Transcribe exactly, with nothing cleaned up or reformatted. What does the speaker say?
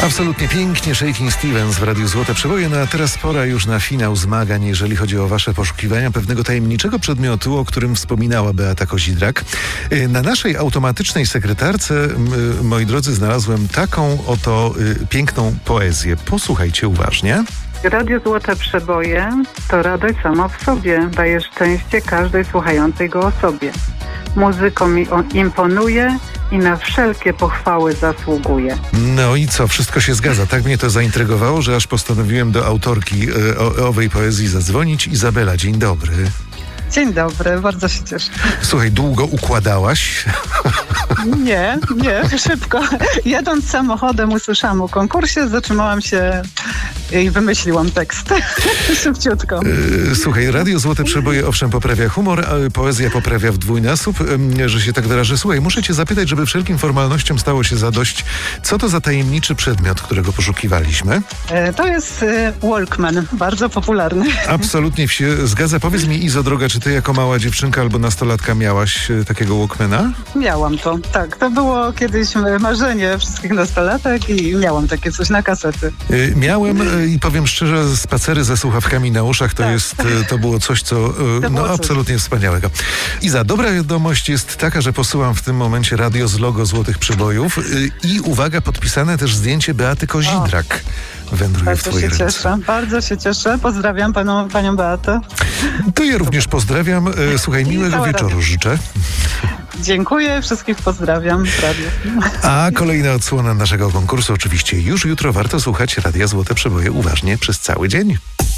Absolutnie pięknie Shakin' Stevens w Radiu Złote Przeboje. No a teraz pora już na finał zmagań, jeżeli chodzi o wasze poszukiwania pewnego tajemniczego przedmiotu, o którym wspominała Beata Kozidrak. Na naszej automatycznej sekretarce, moi drodzy, znalazłem taką oto piękną poezję. Posłuchajcie uważnie. Radio Złote Przeboje to radość sama w sobie. Daje szczęście każdej słuchającej go osobie. Muzyką mi on imponuje i na wszelkie pochwały zasługuje. No i co? Wszystko się zgadza. Tak mnie to zaintrygowało, że aż postanowiłem do autorki y, o, owej poezji zadzwonić. Izabela, dzień dobry. Dzień dobry, bardzo się cieszę. Słuchaj, długo układałaś? Nie, nie, szybko. Jadąc samochodem usłyszałam o konkursie, zatrzymałam się i wymyśliłam tekst. Szybciutko. Słuchaj, Radio Złote Przeboje owszem poprawia humor, a poezja poprawia w dwójnasób, że się tak wyrażę. Słuchaj, muszę cię zapytać, żeby wszelkim formalnościom stało się zadość. Co to za tajemniczy przedmiot, którego poszukiwaliśmy? To jest Walkman, bardzo popularny. Absolutnie się zgadza. Powiedz mi, Izo, droga, czy ty jako mała dziewczynka albo nastolatka miałaś takiego Walkmana? Miałam to, tak. To było kiedyś marzenie wszystkich nastolatek i miałam takie coś na kasety. Miałem i powiem szczerze, spacery ze słuchawkami na uszach to tak. jest, to było coś, co to no coś. absolutnie wspaniałego. Iza, dobra wiadomość jest taka, że posyłam w tym momencie radio z logo Złotych Przebojów i uwaga, podpisane też zdjęcie Beaty Kozidrak. Wędruje bardzo w twoje się ręce. cieszę, bardzo się cieszę. Pozdrawiam panią, panią Beatę. To ja również pozdrawiam. Słuchaj, miłego wieczoru radio. życzę. Dziękuję, wszystkich pozdrawiam. Radio. A kolejna odsłona naszego konkursu oczywiście już jutro. Warto słuchać Radia Złote Przeboje uważnie przez cały dzień.